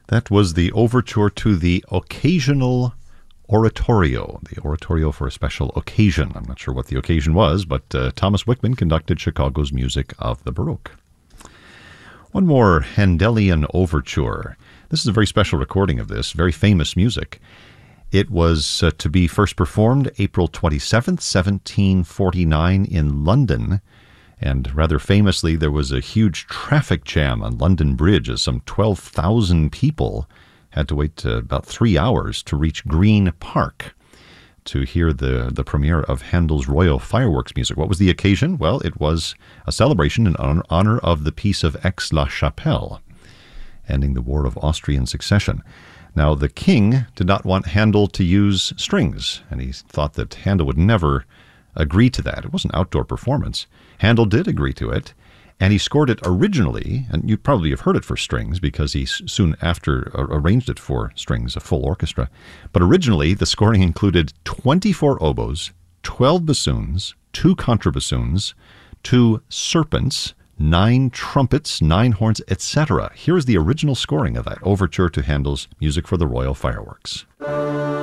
That was the overture to the Occasional Oratorio, the oratorio for a special occasion. I'm not sure what the occasion was, but Thomas Wickman conducted Chicago's music of the Baroque. One more Handelian overture. This is a very special recording of this, very famous music. It was to be first performed April 27th, 1749 in London. And rather famously, there was a huge traffic jam on London Bridge as some 12,000 people had to wait about 3 hours to reach Green Park to hear the premiere of Handel's Royal Fireworks music. What was the occasion? Well, it was a celebration in honor of the Peace of Aix-la-Chapelle, ending the War of Austrian Succession. Now, the king did not want Handel to use strings, and he thought that Handel would never agree to that. It was an outdoor performance. Handel did agree to it, and he scored it originally, and you probably have heard it for strings because he soon after arranged it for strings, a full orchestra. But originally, the scoring included 24 oboes, 12 bassoons, 2 contrabassoons, 2 serpents, 9 trumpets, 9 horns, etc. Here is the original scoring of that overture to Handel's Music for the Royal Fireworks.